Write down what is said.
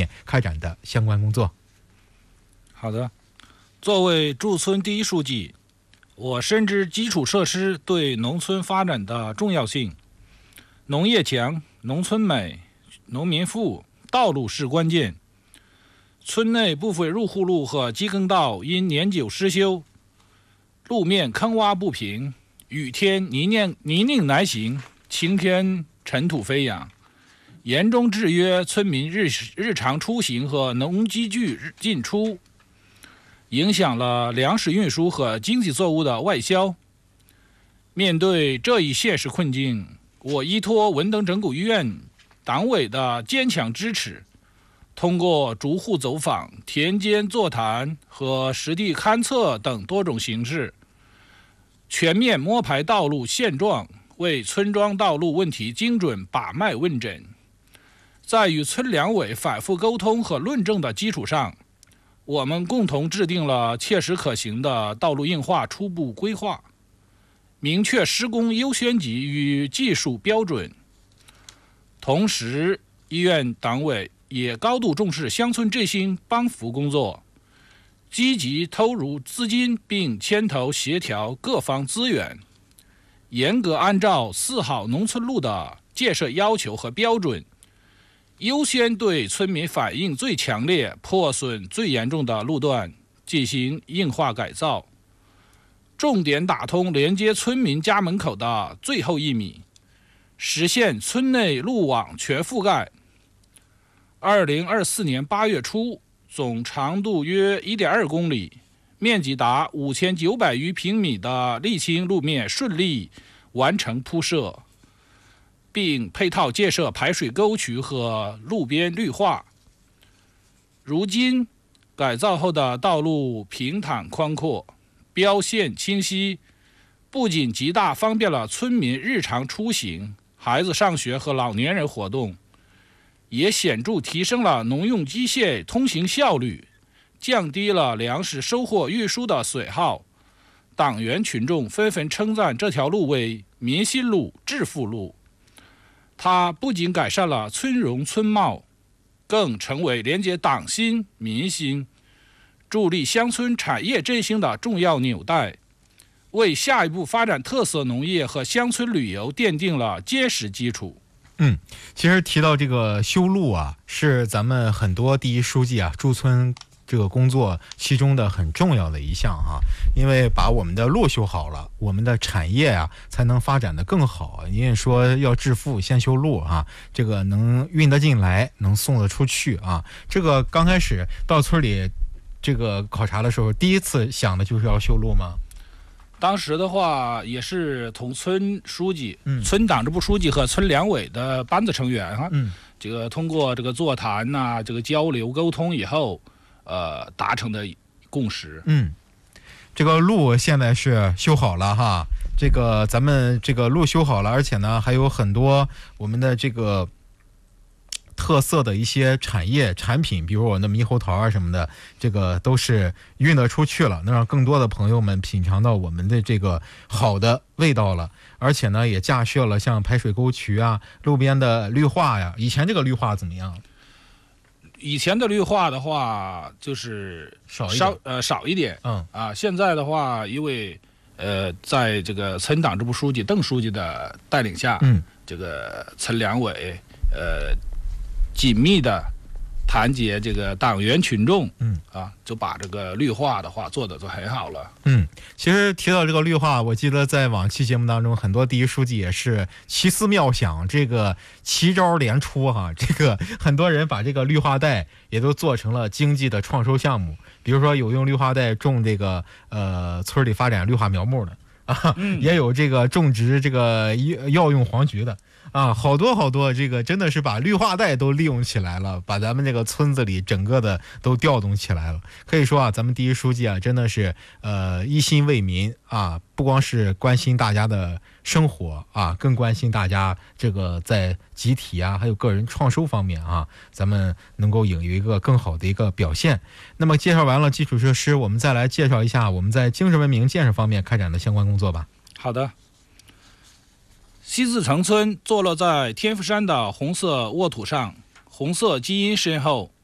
面开展的相关工作。 好的，作为驻村第一书记，我深知基础设施对农村发展的重要性。农业强，农村美，农民富，道路是关键。村内部分入户路和机耕道因年久失修，路面坑洼不平，雨天泥泞难行，晴天尘土飞扬，严重制约村民日常出行和农机具进出，影响了粮食运输和经济作物的外销。面对这一现实困境，我依托文登整骨医院党委的坚强支持，通过逐户走访、田间座谈和实地勘测等多种形式，全面摸排道路现状，为村庄道路问题精准把脉问诊。在与村两委反复沟通和论证的基础上，我们共同制定了切实可行的道路硬化初步规划，明确施工优先级与技术标准。同时，医院党委也高度重视乡村振兴帮扶工作，积极投入资金并牵头协调各方资源，严格按照4号农村路的建设要求和标准，优先对村民反映最强烈、破损最严重的路段进行硬化改造，重点打通连接村民家门口的最后1米，实现村内路网全覆盖。2024年8月初，总长度约 1.2 公里，面积达5900余平米的沥青路面顺利完成铺设，并配套建设排水沟渠和路边绿化。如今，改造后的道路平坦宽阔，标线清晰，不仅极大方便了村民日常出行、孩子上学和老年人活动，也显著提升了农用机械通行效率，降低了粮食收获运输的损耗。党员群众纷纷称赞这条路为民心路、致富路。它不仅改善了村容村貌，更成为连接党心民心、助力乡村产业振兴的重要纽带，为下一步发展特色农业和乡村旅游奠定了坚实基础。 其实提到这个修路啊，是咱们很多第一书记啊驻村这个工作其中的很重要的一项啊，因为把我们的路修好了，我们的产业啊才能发展得更好。因为说要致富先修路啊，这个能运得进来，能送得出去啊。这个刚开始到村里这个考察的时候，第一次想的就是要修路吗？ 当时的话也是同村书记、村党支部书记和村两委的班子成员这个通过这个座谈呐、这个交流沟通以后，达成的共识。 这个路现在是修好了哈，这个咱们这个路修好了，而且呢还有很多我们的这个特色的一些产业产品，比如我们的猕猴桃啊什么的，这个都是运得出去了，能让更多的朋友们品尝到我们的这个好的味道了。而且呢也架设了像排水沟渠啊、路边的绿化呀。以前这个绿化怎么样？ 以前的绿化的话就是少一点，现在的话，因为在这个村党支部书记邓书记的带领下，这个村两委紧密的团结这个党员群众，就把这个绿化的话做得就很好了。 其实提到这个绿化，我记得在往期节目当中，很多第一书记也是奇思妙想，这个奇招连出哈。这个很多人把这个绿化带也都做成了经济的创收项目，比如说有用绿化带种这个村里发展绿化苗木的也有这个种植这个药用黄菊的。好多这个真的是把绿化带都利用起来了，把咱们这个村子里整个的都调动起来了。可以说啊，咱们第一书记啊真的是一心为民啊，不光是关心大家的生活啊，更关心大家这个在集体啊还有个人创收方面啊，咱们能够有一个更好的一个表现。那么介绍完了基础设施，我们再来介绍一下我们在精神文明建设方面开展的相关工作吧。 好的。西自城村坐落在天福山的红色沃土上，红色基因深厚，